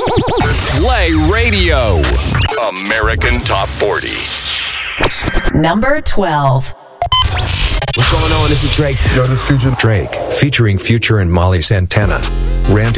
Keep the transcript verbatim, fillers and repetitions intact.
Play Radio. American Top forty. Number twelve. What's going on? This is Drake. Yo, this Future. Drake, featuring Future and Molly Santana. Rant